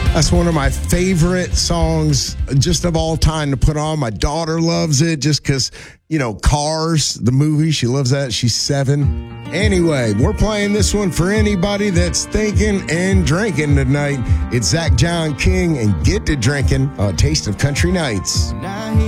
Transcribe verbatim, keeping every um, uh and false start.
That's one of my favorite songs just of all time to put on. My daughter loves it just because, you know, Cars, the movie, she loves that. She's seven. Anyway, we're playing this one for anybody that's thinking and drinking tonight. It's Zach John King and Get to Drinking, a Taste of Country Nights.